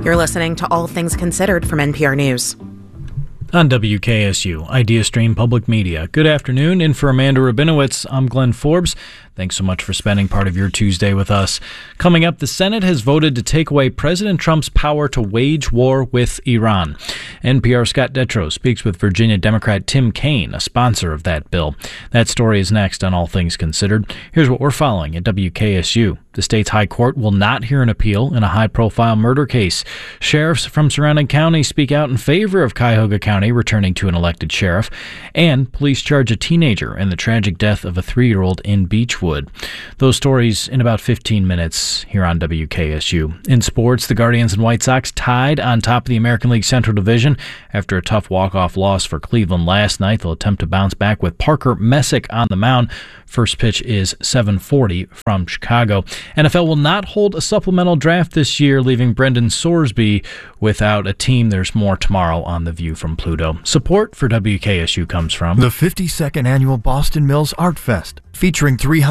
You're listening to All Things Considered from NPR News. On WKSU, IdeaStream Public Media. Good afternoon. In for Amanda Rabinowitz, I'm Glenn Forbes. Thanks so much for spending part of your Tuesday with us. Coming up, the Senate has voted to take away President Trump's power to wage war with Iran. NPR's Scott Detrow speaks with Virginia Democrat Tim Kaine, a sponsor of that bill. That story is next on All Things Considered. Here's what we're following at WKSU. The state's high court will not hear an appeal in a high-profile murder case. Sheriffs from surrounding counties speak out in favor of Cuyahoga County returning to an elected sheriff. And police charge a teenager in the tragic death of a 3-year-old in Beechwood. Those stories in about 15 minutes here on WKSU. In sports, the Guardians and White Sox tied on top of the American League Central Division after a tough walk-off loss for Cleveland last night. They'll attempt to bounce back with Parker Messick on the mound. First pitch is 7:40 from Chicago. NFL will not hold a supplemental draft this year, leaving Brendan Sorsby without a team. There's more tomorrow on The View from Pluto. Support for WKSU comes from the 52nd Annual Boston Mills Art Fest, featuring 300